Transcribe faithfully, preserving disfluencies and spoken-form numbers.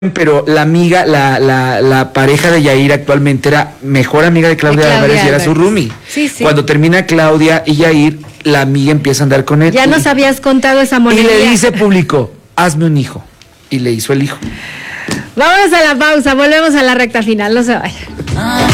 pero la amiga, la, la, la pareja de Yair actualmente era mejor amiga de Claudia, de Claudia Álvarez y era su roomie. Sí, sí. Cuando termina Claudia y Yair, la amiga empieza a andar con él. Ya nos habías contado esa moneda. Y le dice público, hazme un hijo. Y le hizo el hijo. Vamos a la pausa, volvemos a la recta final, no se vayan.